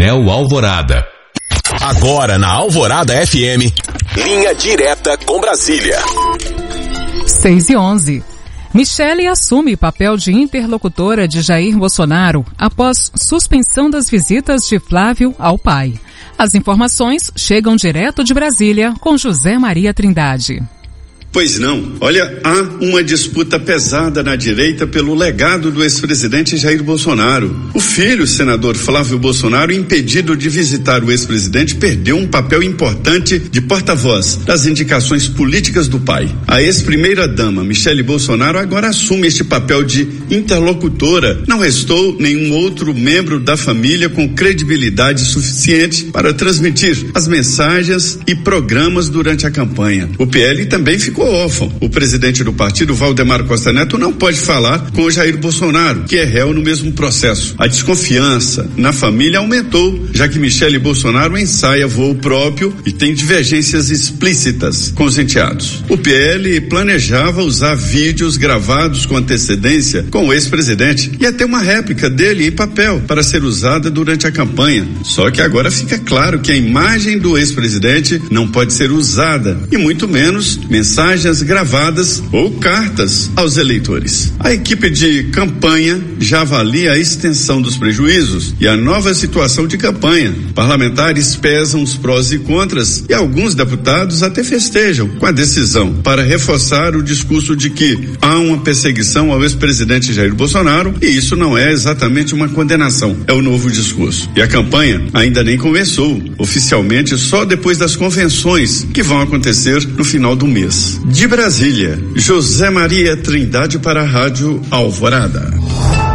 Coronel Alvorada. Agora na Alvorada FM, linha direta com Brasília. 6:11. Michele assume papel de interlocutora de Jair Bolsonaro após suspensão das visitas de Flávio ao pai. As informações chegam direto de Brasília com José Maria Trindade. Pois não. Olha, há uma disputa pesada na direita pelo legado do ex-presidente Jair Bolsonaro. O filho, o senador Flávio Bolsonaro, impedido de visitar o ex-presidente, perdeu um papel importante de porta-voz das indicações políticas do pai. A ex-primeira-dama, Michele Bolsonaro, agora assume este papel de interlocutora. Não restou nenhum outro membro da família com credibilidade suficiente para transmitir as mensagens e programas durante a campanha. O PL também ficou órfão. O presidente do partido, Valdemar Costa Neto, não pode falar com o Jair Bolsonaro, que é réu no mesmo processo. A desconfiança na família aumentou, já que Michele Bolsonaro ensaia voo próprio e tem divergências explícitas com os enteados. O PL planejava usar vídeos gravados com antecedência com o ex-presidente e até uma réplica dele em papel para ser usada durante a campanha. Só que agora fica claro que a imagem do ex-presidente não pode ser usada, e muito menos mensagens gravadas ou cartas aos eleitores. A equipe de campanha já avalia a extensão dos prejuízos e a nova situação de campanha. Parlamentares pesam os prós e contras e alguns deputados até festejam com a decisão para reforçar o discurso de que há uma perseguição ao ex-presidente Jair Bolsonaro, e isso não é exatamente uma condenação, é o novo discurso. E a campanha ainda nem começou, oficialmente só depois das convenções que vão acontecer no final do mês. De Brasília, José Maria Trindade para a Rádio Alvorada.